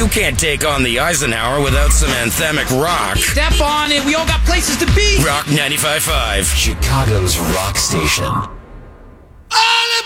You can't take on the Eisenhower without some anthemic rock. Step on it. We all got places to be. Rock 95.5. Chicago's rock station. All